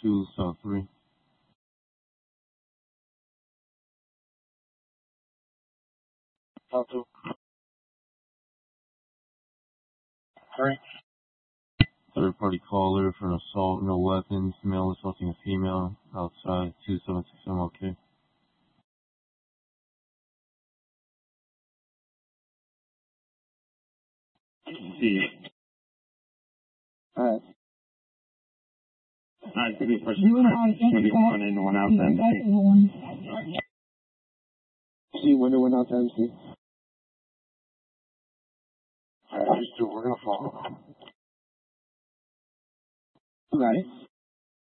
2 South 3. South 2. 3. Third party caller for an assault, no weapons, male assaulting a female, outside 276 MLK. See you. Alright. Alright, give me first. You and I One in, one out, then. See, window went out to MC. Alright, these two, we're gonna follow. Got it.